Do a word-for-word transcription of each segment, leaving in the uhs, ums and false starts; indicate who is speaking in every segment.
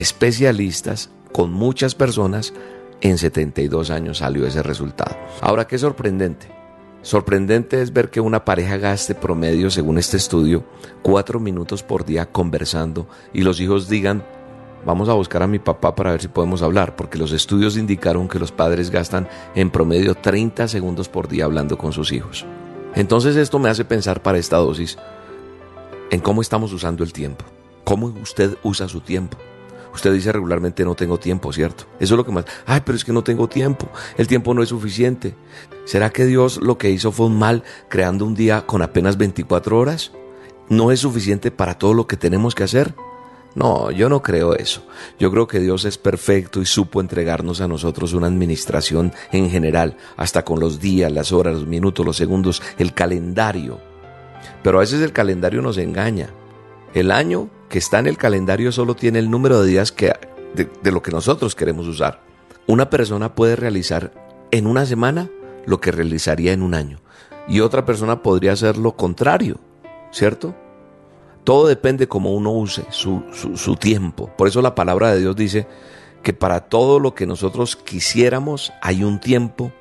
Speaker 1: especialistas, con muchas personas, en setenta y dos años salió ese resultado. Ahora, qué sorprendente. Sorprendente es ver que una pareja gaste promedio, según este estudio, cuatro minutos por día conversando y los hijos digan: vamos a buscar a mi papá para ver si podemos hablar, porque los estudios indicaron que los padres gastan en promedio treinta segundos por día hablando con sus hijos. Entonces esto me hace pensar para esta dosis en cómo estamos usando el tiempo. ¿Cómo usted usa su tiempo? Usted dice regularmente: no tengo tiempo, ¿cierto? Eso es lo que más... Ay, pero es que no tengo tiempo. El tiempo no es suficiente. ¿Será que Dios lo que hizo fue un mal creando un día con apenas veinticuatro horas? ¿No es suficiente para todo lo que tenemos que hacer? No, yo no creo eso. Yo creo que Dios es perfecto y supo entregarnos a nosotros una administración en general, hasta con los días, las horas, los minutos, los segundos, el calendario. Pero a veces el calendario nos engaña. El año que está en el calendario solo tiene el número de días que, de, de lo que nosotros queremos usar. Una persona puede realizar en una semana lo que realizaría en un año, y otra persona podría hacer lo contrario, ¿cierto? Todo depende cómo uno use su, su, su tiempo. Por eso la palabra de Dios dice que para todo lo que nosotros quisiéramos hay un tiempo,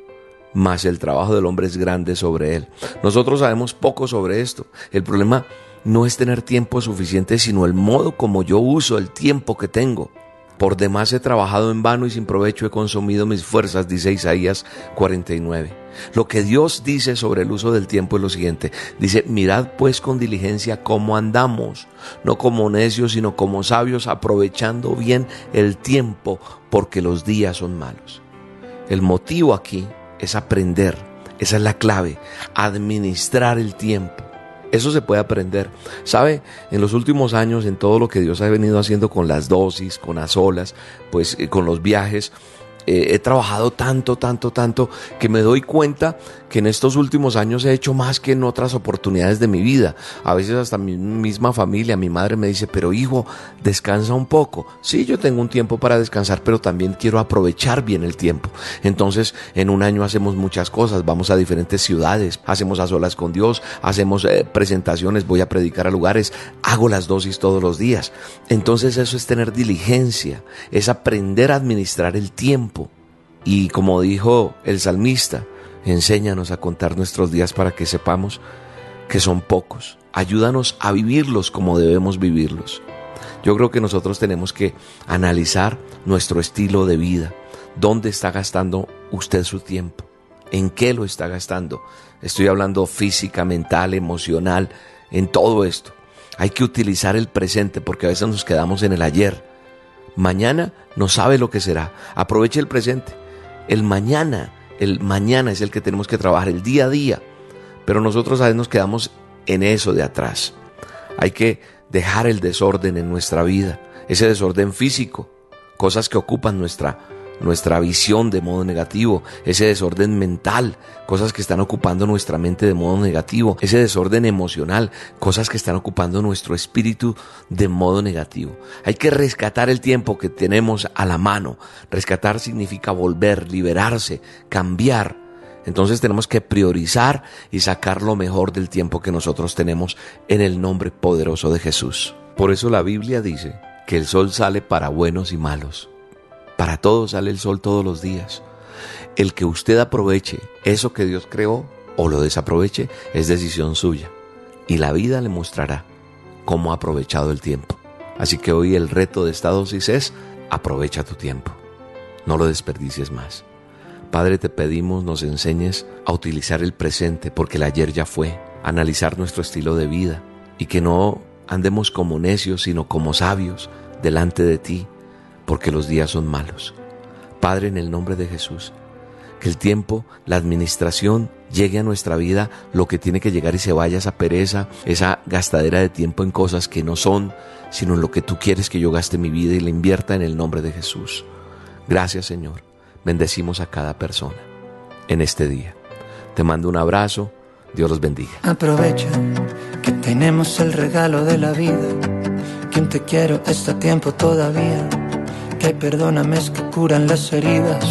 Speaker 1: mas el trabajo del hombre es grande sobre él. Nosotros sabemos poco sobre esto. El problema no es tener tiempo suficiente, sino el modo como yo uso el tiempo que tengo. Por demás he trabajado en vano y sin provecho he consumido mis fuerzas, dice Isaías cuarenta y nueve. Lo que Dios dice sobre el uso del tiempo es lo siguiente. Dice: mirad pues con diligencia cómo andamos, no como necios, sino como sabios, aprovechando bien el tiempo, porque los días son malos. El motivo aquí es aprender, esa es la clave, administrar el tiempo. Eso se puede aprender. ¿Sabe? En los últimos años, en todo lo que Dios ha venido haciendo con las dosis, con las olas, pues eh, con los viajes, eh, he trabajado tanto, tanto, tanto, que me doy cuenta que en estos últimos años he hecho más que en otras oportunidades de mi vida. A veces hasta mi misma familia, mi madre me dice: pero hijo, descansa un poco. Sí, yo tengo un tiempo para descansar, pero también quiero aprovechar bien el tiempo. Entonces, en un año hacemos muchas cosas, vamos a diferentes ciudades, hacemos a solas con Dios, hacemos eh, presentaciones, voy a predicar a lugares, hago las dosis todos los días. Entonces eso es tener diligencia, es aprender a administrar el tiempo. Y como dijo el salmista: enséñanos a contar nuestros días para que sepamos que son pocos. Ayúdanos a vivirlos como debemos vivirlos. Yo creo que nosotros tenemos que analizar nuestro estilo de vida. ¿Dónde está gastando usted su tiempo? ¿En qué lo está gastando? Estoy hablando física, mental, emocional, en todo esto. Hay que utilizar el presente, porque a veces nos quedamos en el ayer. Mañana no sabe lo que será. Aproveche el presente. El mañana, el mañana es el que tenemos que trabajar, el día a día. Pero nosotros a veces nos quedamos en eso de atrás. Hay que dejar el desorden en nuestra vida, ese desorden físico, cosas que ocupan nuestra, nuestra visión de modo negativo, ese desorden mental, cosas que están ocupando nuestra mente de modo negativo, ese desorden emocional, cosas que están ocupando nuestro espíritu de modo negativo. Hay que rescatar el tiempo que tenemos a la mano. Rescatar significa volver, liberarse, cambiar. Entonces tenemos que priorizar y sacar lo mejor del tiempo que nosotros tenemos en el nombre poderoso de Jesús. Por eso la Biblia dice que el sol sale para buenos y malos. Para todos sale el sol todos los días. El que usted aproveche eso que Dios creó o lo desaproveche es decisión suya. Y la vida le mostrará cómo ha aprovechado el tiempo. Así que hoy el reto de esta dosis es: aprovecha tu tiempo. No lo desperdicies más. Padre, te pedimos nos enseñes a utilizar el presente, porque el ayer ya fue, a analizar nuestro estilo de vida y que no andemos como necios, sino como sabios delante de ti, porque los días son malos. Padre, en el nombre de Jesús, que el tiempo, la administración llegue a nuestra vida lo que tiene que llegar y se vaya esa pereza, esa gastadera de tiempo en cosas que no son, sino en lo que tú quieres que yo gaste mi vida y la invierta en el nombre de Jesús. Gracias, Señor. Bendecimos a cada persona en este día. Te mando un abrazo. Dios los bendiga.
Speaker 2: Aprovecha que tenemos el regalo de la vida. Que un te quiero está a tiempo todavía. Que hay perdónames que curan las heridas.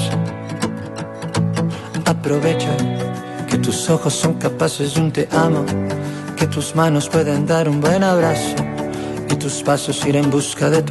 Speaker 2: Aprovecha que tus ojos son capaces de un te amo. Que tus manos pueden dar un buen abrazo. Y tus pasos ir en busca de tu